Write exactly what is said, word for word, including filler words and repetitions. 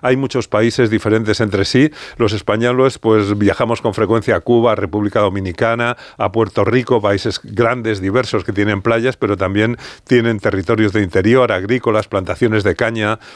hay muchos países diferentes entre sí. Los españoles pues viajamos con frecuencia a Cuba, a República Dominicana, a Puerto Rico, países grandes, diversos que tienen playas, pero también tienen territorios de interior, agrícolas, plantaciones de caña,